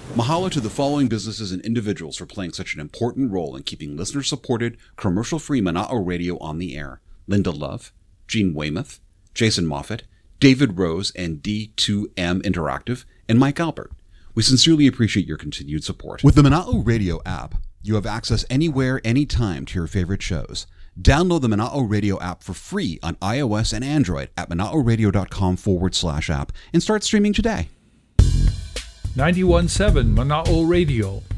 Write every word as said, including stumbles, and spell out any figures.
Mahalo to the following businesses and individuals for playing such an important role in keeping listener-supported, commercial-free Mana'o Radio on the air. Linda Love, Gene Weymouth, Jason Moffat, David Rose and D two M Interactive, and Mike Albert. We sincerely appreciate your continued support. With the Mana'o Radio app, you have access anywhere, anytime to your favorite shows. Download the Mana'o Radio app for free on iOS and Android at mana'oradio.com forward slash app and start streaming today. ninety-one point seven Mana'o Radio,